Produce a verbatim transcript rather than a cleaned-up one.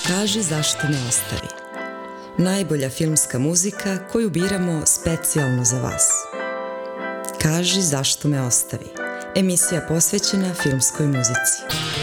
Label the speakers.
Speaker 1: Kaži zašto me ostavi. Najbolja filmska muzika koju biramo specijalno za vas. Kaži zašto me ostavi. Emisija posvećena filmskoj muzici.